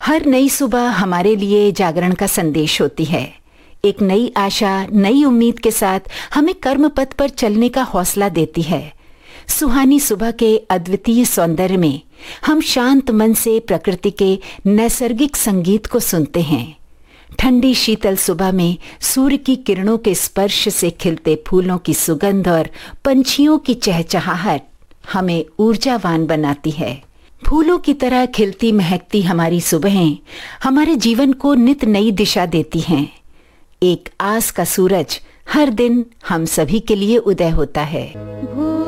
हर नई सुबह हमारे लिए जागरण का संदेश होती है। एक नई आशा, नई उम्मीद के साथ हमें कर्म पथ पर चलने का हौसला देती है। सुहानी सुबह के अद्वितीय सौंदर्य में हम शांत मन से प्रकृति के नैसर्गिक संगीत को सुनते हैं। ठंडी शीतल सुबह में सूर्य की किरणों के स्पर्श से खिलते फूलों की सुगंध और पंछियों की चहचहाहट हमें ऊर्जावान बनाती है। फूलों की तरह खिलती महकती हमारी सुबहें हमारे जीवन को नित नई दिशा देती हैं। एक आस का सूरज हर दिन हम सभी के लिए उदय होता है।